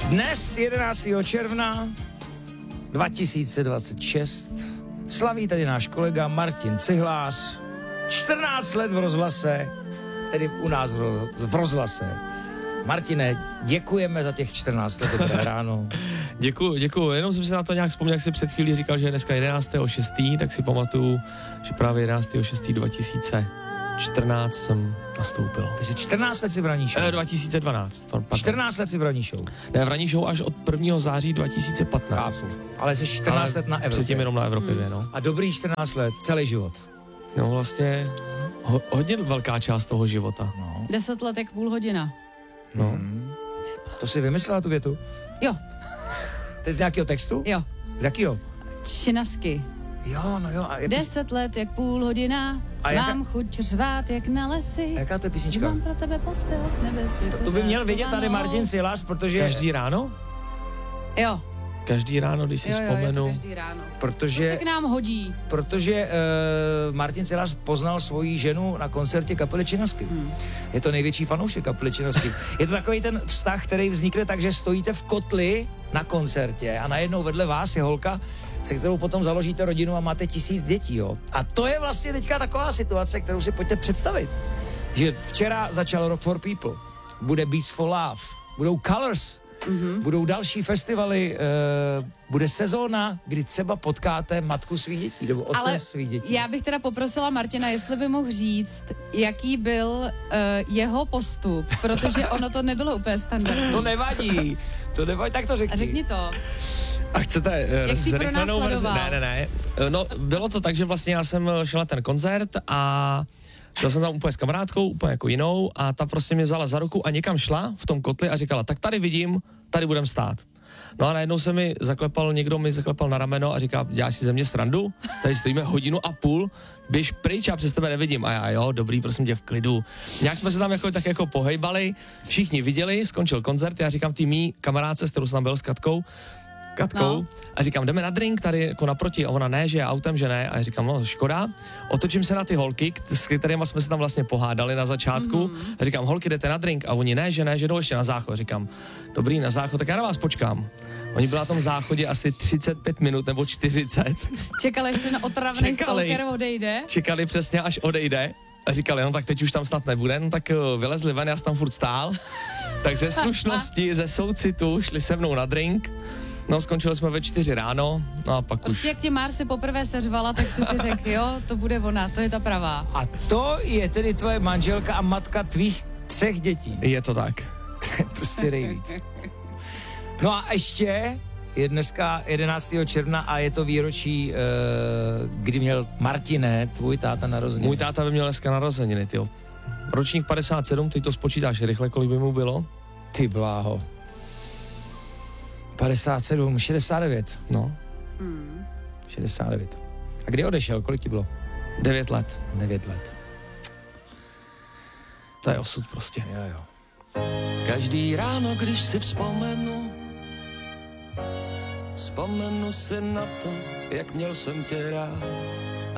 Dnes, 11. června 2026, slaví tady náš kolega Martin Cihlář, 14 let v rozhlase, tedy u nás v rozhlase. Martine, děkujeme za těch 14 let, dobré ráno. Děkuju, jenom jsem si na to nějak vzpomněl, jak jsi před chvílí říkal, že je dneska 11.6., tak si pamatuju, že právě 11.6.2014 jsem nastoupil. Ty jsi 14 let si v Ranní show? 2012. 14 let si v Ranní show? Ne, v Ranní show až od 1. září 2015. Chápu. Ale jsi 14 let na Evropě. Předtím jenom na Evropě, no. A dobrý 14 let, celý život. No vlastně hodně velká část toho života. No. 10 let jak půl hodina. No. To jsi vymyslela tu větu? Jo. To je z nějakého textu? Jo. Z jakého? Činasky. Jo, no jo. A 10 let jak půl hodina, mám chuť řvát jak na lesy. A jaká to je Že písnička? mám pro tebe postel s nebesy. To by měl vědět tady Martin Cihlář, protože... Každý ráno? Jo. Každý ráno, když si vzpomenu. Je to každý ráno. Protože... To se k nám hodí. Protože Martin Cihlář poznal svoji ženu na koncertě kapely Činasky. Je to největší fanoušek kapely Činasky. Je to takový ten vztah, který vznikne tak, že stojíte v kotli na koncertě a najednou vedle vás je holka, se kterou potom založíte rodinu a máte 1000 dětí, jo. A to je vlastně teďka taková situace, kterou si pojďte představit. Že včera začal Rock for People, bude Beats for Love, budou Colors, budou další festivaly, bude sezóna, kdy třeba potkáte matku svých dětí, nebo otce svých dětí. Já bych teda poprosila Martina, jestli by mohl říct, jaký byl jeho postup, protože ono to nebylo úplně standardní. To nevadí, tak to řekni. A řekni to. A chcete zrychlenou verzi? Ne. No, bylo to tak, že vlastně já jsem šel na ten koncert a šel jsem tam úplně s kamarádkou, úplně jako jinou a ta prostě mě vzala za ruku a někam šla v tom kotli a říkala, tak tady vidím, tady budem stát. No a najednou někdo mi zaklepal na rameno a říká, děláš si ze mě srandu? Tady stojíme 1,5 hodiny, běž pryč, já přes tebe nevidím. A já, jo, dobrý, prosím tě, v klidu. Nějak jsme se tam tak jako pohejbali, všichni viděli, skončil koncert, já říkám tý kamarádce, s kterou jsem tam byl s Katkou, no. A říkám, jdeme na drink tady jako naproti a ona ne, že je autem, že ne. A já říkám, no škoda. Otočím se na ty holky, s kterými jsme se tam vlastně pohádali na začátku. A říkám, holky, jdete na drink? A oni ne, že jdou ještě na záchod. Říkám, dobrý, na záchod, tak já na vás počkám. Oni byli na tom záchodě asi 35 minut nebo 40. Čekali, až ten otravný stalker odejde. Čekali přesně, až odejde. A říkali, no tak teď už tam snad nebude, no tak vylezli ven, já jsem tam furt stál. Tak ze slušnosti, ze soucitu šli se mnou na drink. No, skončili jsme ve 4 ráno, no a pak prostě už... jak tě Marsi poprvé seřvala, tak jsi si řekl, jo, to bude ona, to je ta pravá. A to je tedy tvoje manželka a matka tvých 3 dětí. Je to tak. To je prostě nejvíc. No a ještě je dneska 11. června a je to výročí, kdy měl Martine, tvůj táta narozeniny. Můj táta by měl dneska narozeniny, tyjo. Ročník 57, ty to spočítáš rychle, kolik by mu bylo? Ty bláho. 57, 69. No. 69. A kdy odešel? Kolik ti bylo? 9 let. 9 let. To je osud prostě. Jo. Každý ráno, když si vzpomenu si na to, jak měl jsem tě rád.